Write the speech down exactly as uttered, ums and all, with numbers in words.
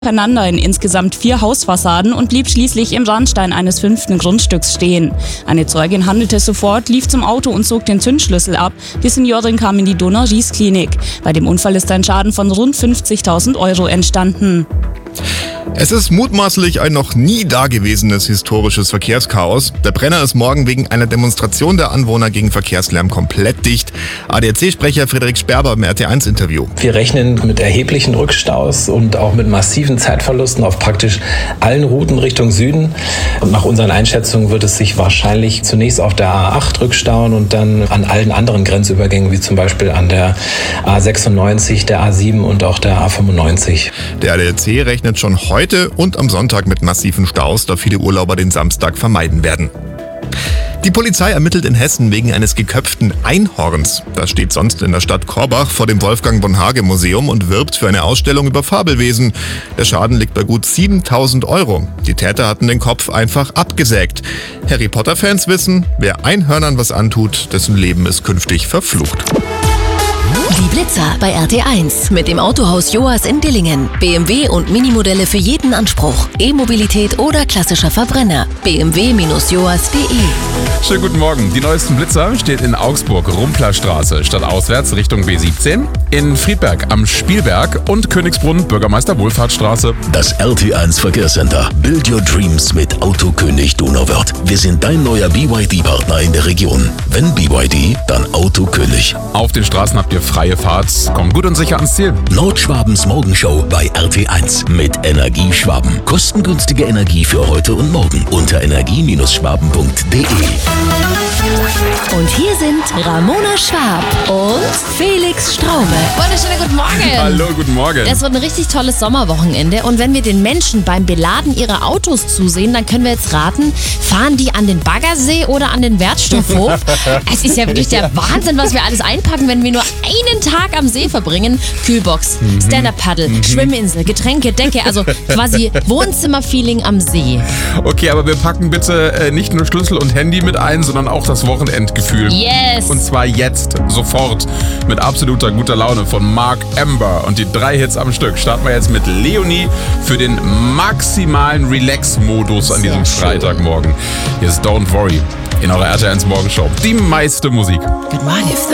Nacheinander in insgesamt vier Hausfassaden und blieb schließlich im Schornstein eines fünften Grundstücks stehen. Eine Zeugin handelte sofort, lief zum Auto und zog den Zündschlüssel ab. Die Seniorin kam in die Donau-Ries-Klinik. Bei dem Unfall ist ein Schaden von rund fünfzigtausend Euro entstanden. Es ist mutmaßlich ein noch nie dagewesenes historisches Verkehrschaos. Der Brenner ist morgen wegen einer Demonstration der Anwohner gegen Verkehrslärm komplett dicht. A D A C-Sprecher Friedrich Sperber im R T eins Interview. Wir rechnen mit erheblichen Rückstaus und auch mit massiven Zeitverlusten auf praktisch allen Routen Richtung Süden. Und nach unseren Einschätzungen wird es sich wahrscheinlich zunächst auf der A acht rückstauen und dann an allen anderen Grenzübergängen, wie zum Beispiel an der A sechsundneunzig, der A sieben und auch der A fünfundneunzig. Der A D A C rechnet schon heute und am Sonntag mit massiven Staus, da viele Urlauber den Samstag vermeiden werden. Die Polizei ermittelt in Hessen wegen eines geköpften Einhorns. Das steht sonst in der Stadt Korbach vor dem Wolfgang-Bonhage-Museum und wirbt für eine Ausstellung über Fabelwesen. Der Schaden liegt bei gut siebentausend Euro. Die Täter hatten den Kopf einfach abgesägt. Harry Potter-Fans wissen, wer Einhörnern was antut, dessen Leben ist künftig verflucht. Die Blitzer bei R T eins mit dem Autohaus Joas in Dillingen. B M W und Minimodelle für jeden Anspruch. E-Mobilität oder klassischer Verbrenner. b m w Bindestrich joas punkt de. Schönen guten Morgen. Die neuesten Blitzer steht in Augsburg, Rumplerstraße, stadtauswärts Richtung B siebzehn. In Friedberg am Spielberg und Königsbrunn, Bürgermeister Wohlfahrtsstraße. Das R T eins Verkehrscenter. Build your dreams mit Autokönig Donauwörth. Wir sind dein neuer B Y D-Partner in der Region. Wenn B Y D, dann Autokönig. Auf den Straßen habt ihr freie Fahrt. Kommt gut und sicher ans Ziel. Nordschwabens Morgenshow bei R T eins mit Energie Schwaben. Kostengünstige Energie für heute und morgen unter energie Bindestrich schwaben punkt de. Und hier sind Ramona Schwab und Felix Straume. Wunderschönen guten Morgen. Hallo, guten Morgen. Es wird ein richtig tolles Sommerwochenende und wenn wir den Menschen beim Beladen ihrer Autos zusehen, dann können wir jetzt raten, fahren die an den Baggersee oder an den Wertstoffhof? Es ist ja wirklich der Wahnsinn, was wir alles einpacken, wenn wir nur einen Tag am See verbringen. Kühlbox, mhm. Stand-Up-Paddle, mhm. Schwimminsel, Getränke, Decke, also quasi Wohnzimmerfeeling am See. Okay, aber wir packen bitte äh, nicht nur Schlüssel und Handy mit ein, sondern auch das Wochenendgefühl. Yes! Und zwar jetzt, sofort, mit absoluter guter Laune von Mark Amber. Und die drei Hits am Stück starten wir jetzt mit Leonie für den maximalen Relax-Modus an diesem Freitagmorgen. Hier ist Don't Worry in eurer R T eins Morgenshow. Die meiste Musik. Good morning.